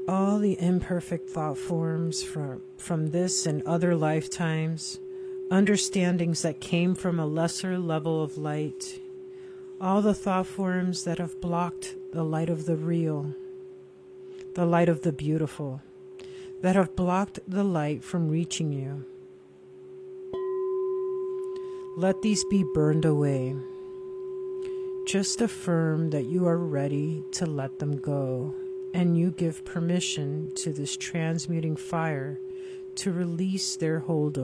all the imperfect thought forms from this and other lifetimes, understandings that came from a lesser level of light, all the thought forms that have blocked the light of the real, the light of the beautiful, that have blocked the light from reaching you. Let these be burned away. Just affirm that you are ready to let them go, and you give permission to this transmuting fire to release their hold